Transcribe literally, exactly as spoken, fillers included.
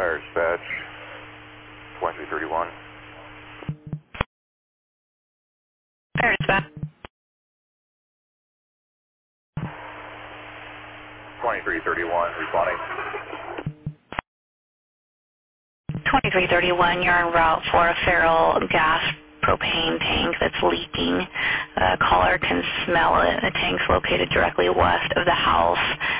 Fire dispatch, twenty-three thirty-one. Fire dispatch. twenty-three thirty-one, responding. twenty-three thirty-one, you're en route for a feral gas propane tank that's leaking. The caller can smell it. The tank's located directly west of the house.